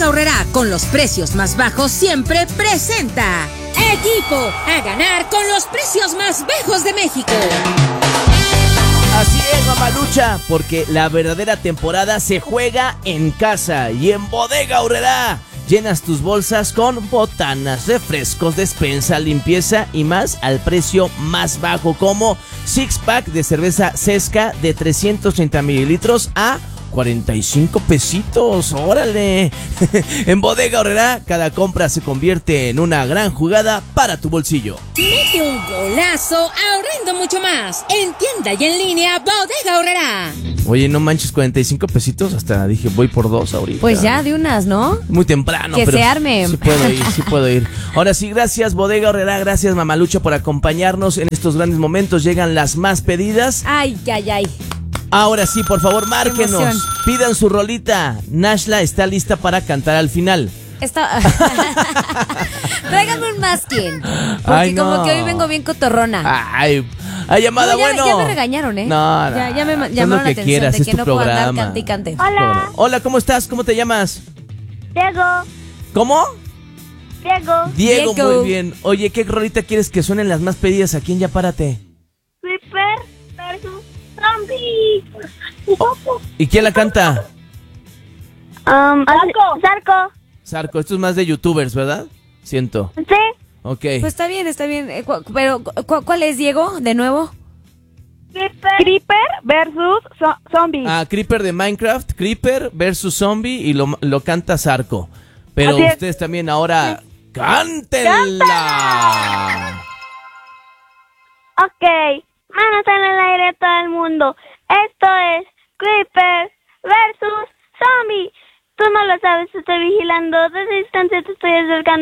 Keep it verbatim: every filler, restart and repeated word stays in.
Aurrerá, con los precios más bajos siempre presenta Equipo a ganar con los precios más bajos de México. Así es, mamalucha, porque la verdadera temporada se juega en casa y en Bodega Aurrerá. Llenas tus bolsas con botanas, refrescos, despensa, limpieza y más al precio más bajo, como six pack de cerveza Cesca de trescientos treinta mililitros a cuarenta y cinco pesitos. ¡Órale! En Bodega Aurrerá, cada compra se convierte en una gran jugada para tu bolsillo. Mete un golazo ahorrando mucho más. En tienda y en línea, Bodega Aurrerá. Oye, no manches, cuarenta y cinco pesitos. Hasta dije, voy por dos ahorita. Pues ya, de unas, ¿no? Muy temprano, que pero se arme. Sí puedo ir, sí puedo ir. Ahora sí, gracias Bodega Aurrerá, gracias Mamalucha por acompañarnos en estos grandes momentos. Llegan las más pedidas. Ay, ay, ay. Ahora sí, por favor, márquenos. Pidan su rolita. Nashla está lista para cantar al final. Está... Tráigame un masking. Porque Ay, no. como que hoy vengo bien cotorrona. Ay, hay llamada, no, ya, bueno. Ya me regañaron, ¿eh? No, no. Ya, ya me Haz llamaron lo la que atención quieras, de es que tu no puedo andar programa. cante y cante. Hola. Hola, ¿cómo estás? ¿Cómo te llamas? Diego. ¿Cómo? Diego. Diego, Diego. muy bien. Oye, ¿qué rolita quieres que suenen las más pedidas aquí en Ya Párate? Creeper versus Zombie. Oh, ¿y quién la canta? Um, Zarco. Zarco. Zarco, esto es más de youtubers, ¿verdad? Siento. Sí. Ok. Pues está bien, está bien. Eh, cu- Pero, cu- ¿cuál es, Diego? ¿De nuevo? Creeper. Creeper versus zo- Zombie. Ah, Creeper de Minecraft, Creeper versus Zombie y lo, lo canta Zarco. Pero Así es. ustedes también ahora ¡cántenla! Ok. Manos en el aire todo el mundo. Esto es Creeper versus Zombie. Tú no lo sabes, te estoy vigilando. Desde distancia te estoy acercando.